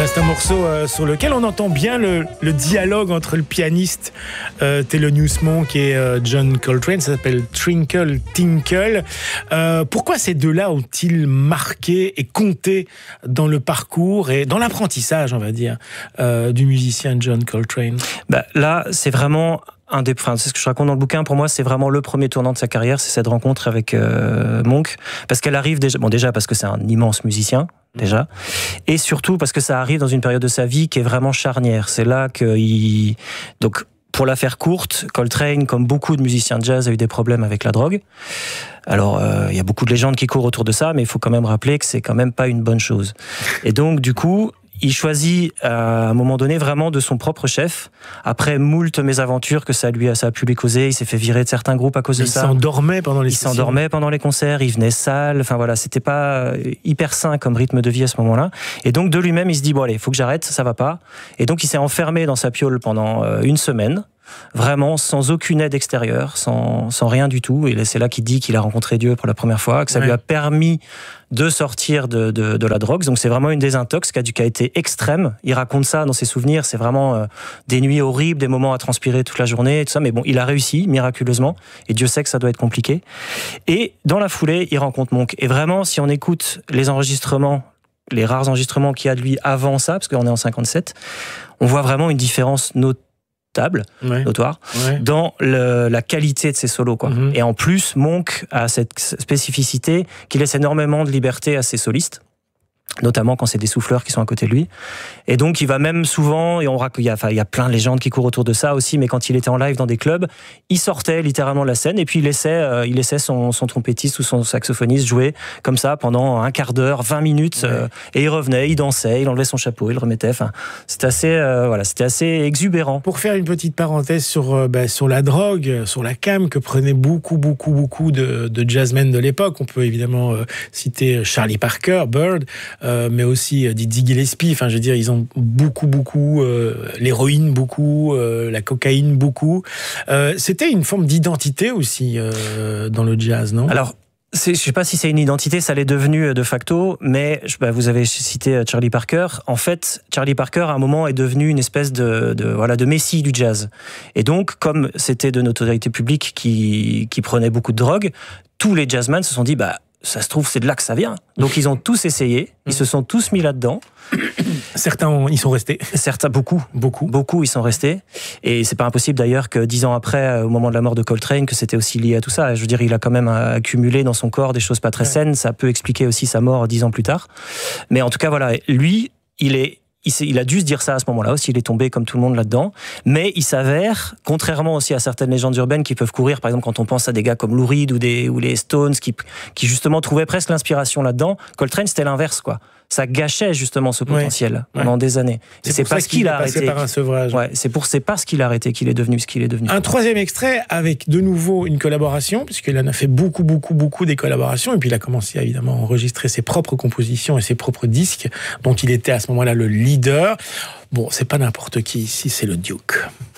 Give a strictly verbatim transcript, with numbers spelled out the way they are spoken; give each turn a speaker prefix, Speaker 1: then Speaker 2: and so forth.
Speaker 1: c'est un morceau euh, sur lequel on entend bien le, le dialogue entre le pianiste euh, Thelonious Monk et euh, John Coltrane. Ça s'appelle Twinkle Tinkle. Euh, pourquoi ces deux-là ont-ils marqué et compté dans le parcours et dans l'apprentissage, on va dire, euh, du musicien John Coltrane?
Speaker 2: Bah, là, c'est vraiment... Un des, enfin, c'est ce que je raconte dans le bouquin. Pour moi, c'est vraiment le premier tournant de sa carrière, c'est cette rencontre avec euh, Monk, parce qu'elle arrive déjà, bon déjà parce que c'est un immense musicien déjà, et surtout parce que ça arrive dans une période de sa vie qui est vraiment charnière. C'est là qu'il, donc pour la faire courte, Coltrane, comme beaucoup de musiciens de jazz, a eu des problèmes avec la drogue. Alors, euh, il y a beaucoup de légendes qui courent autour de ça, mais il faut quand même rappeler que c'est quand même pas une bonne chose. Et donc, du coup, il choisit à un moment donné vraiment de son propre chef. Après moult mésaventures que ça lui a, ça a pu lui causer, il s'est fait virer de certains groupes à cause de
Speaker 1: il
Speaker 2: ça.
Speaker 1: Il s'endormait pendant les
Speaker 2: Il
Speaker 1: sessions.
Speaker 2: s'endormait pendant les concerts, il venait sale. Enfin voilà, c'était pas hyper sain comme rythme de vie à ce moment-là. Et donc de lui-même, il se dit bon allez, il faut que j'arrête, ça va pas. Et donc il s'est enfermé dans sa piole pendant une semaine. Vraiment sans aucune aide extérieure, sans, sans rien du tout. Et c'est là qu'il dit qu'il a rencontré Dieu pour la première fois, que ça ouais. lui a permis de sortir de, de, de la drogue. Donc c'est vraiment une désintox qui a, qui a été extrême. Il raconte ça dans ses souvenirs. C'est vraiment euh, des nuits horribles, des moments à transpirer toute la journée et tout ça. Mais bon, il a réussi miraculeusement. Et Dieu sait que ça doit être compliqué. Et dans la foulée, il rencontre Monk. Et vraiment, si on écoute les enregistrements, les rares enregistrements qu'il y a de lui avant ça, parce qu'on est en cinquante-sept, on voit vraiment une différence notable. Table,
Speaker 1: ouais.
Speaker 2: notoire,
Speaker 1: ouais.
Speaker 2: dans le, la qualité de ses solos, quoi. Mm-hmm. Et en plus, Monk a cette spécificité qui laisse énormément de liberté à ses solistes, notamment quand c'est des souffleurs qui sont à côté de lui. Et donc, il va même souvent, et on il y a, enfin, il y a plein de légendes qui courent autour de ça aussi, mais quand il était en live dans des clubs, il sortait littéralement de la scène et puis il laissait, euh, il laissait son, son trompettiste ou son saxophoniste jouer comme ça pendant un quart d'heure, vingt minutes, ouais. euh, et il revenait, il dansait, il enlevait son chapeau, il le remettait. Enfin, c'était assez, euh, voilà, c'était assez exubérant.
Speaker 1: Pour faire une petite parenthèse sur, euh, bah, sur la drogue, sur la cam que prenaient beaucoup, beaucoup, beaucoup de, de jazzmen de l'époque, on peut évidemment euh, citer Charlie Parker, Bird, Euh, mais aussi euh, Dizzy Gillespie. Enfin, je veux dire, ils ont beaucoup, beaucoup euh, l'héroïne, beaucoup euh, la cocaïne, beaucoup. Euh, c'était une forme d'identité aussi euh, dans le jazz, non?
Speaker 2: Alors. C'est, je sais pas si c'est une identité, ça l'est devenu de facto, mais bah, vous avez cité Charlie Parker. En fait, Charlie Parker, à un moment, est devenu une espèce de, de voilà de messie du jazz. Et donc, comme c'était de notoriété publique qui qui prenait beaucoup de drogue, tous les jazzmen se sont dit bah ça se trouve c'est de là que ça vient. Donc ils ont tous essayé, ils se sont tous mis là-dedans.
Speaker 1: Certains, ont, ils sont restés.
Speaker 2: Certains, beaucoup, beaucoup, beaucoup, ils sont restés. Et c'est pas impossible d'ailleurs que dix ans après, au moment de la mort de Coltrane, que c'était aussi lié à tout ça. Je veux dire, il a quand même accumulé dans son corps des choses pas très ouais. saines. Ça peut expliquer aussi sa mort dix ans plus tard. Mais en tout cas, voilà, lui, il est Il, il a dû se dire ça à ce moment-là aussi, il est tombé comme tout le monde là-dedans, mais il s'avère, contrairement aussi à certaines légendes urbaines qui peuvent courir, par exemple quand on pense à des gars comme Lou Reed ou, des, ou les Stones qui, qui justement trouvaient presque l'inspiration là-dedans, Coltrane c'était l'inverse quoi. Ça gâchait justement ce potentiel ouais, pendant ouais. des années.
Speaker 1: C'est,
Speaker 2: c'est parce qu'il, qu'il a arrêté.
Speaker 1: Par un sevrage.
Speaker 2: Ouais, c'est pour c'est parce qu'il a arrêté qu'il est devenu ce qu'il est devenu.
Speaker 1: Un troisième extrait avec de nouveau une collaboration, puisqu'il en a fait beaucoup, beaucoup, beaucoup des collaborations, et puis il a commencé à évidemment enregistrer ses propres compositions et ses propres disques, dont il était à ce moment-là le leader. Bon, c'est pas n'importe qui ici, c'est le Duke.